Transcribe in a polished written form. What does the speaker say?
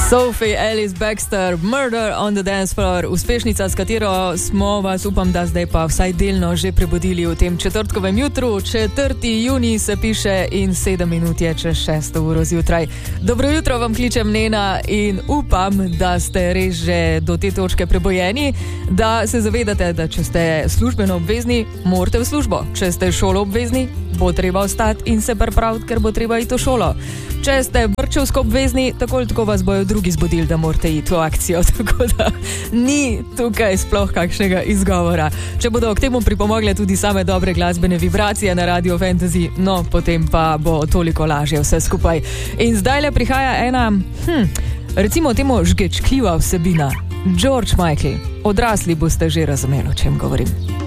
Sophie Ellis Bextor, Murder on the Dance Floor, uspešnica, s katero smo vas, upam, da zdaj pa vsaj delno že prebudili v tem četrtkovem jutru. 4. junij se piše in 7 minut je čez 6. uro zjutraj. Dobro jutro vam kličem Nena in upam, da ste res že do te točke prebojeni, da se zavedate, da če ste službeno obvezni, morate v službo. Če ste šolo obvezni, bo treba ostati in se pripraviti, ker bo treba iti v šolo. Če ste vrtčevsko obvezni, tako ali tako vas bojo drugi zbudili, da morate iti v akcijo, tako da ni tukaj sploh kakšnega izgovora. Če bodo k temu pripomogle tudi same dobre glasbene vibracije na Radio Fantasy, no, potem pa bo toliko lažje vse skupaj. In zdajle prihaja ena, recimo temu žgečkljiva vsebina. George Michael, odrasli boste že razumeli, o čem govorim.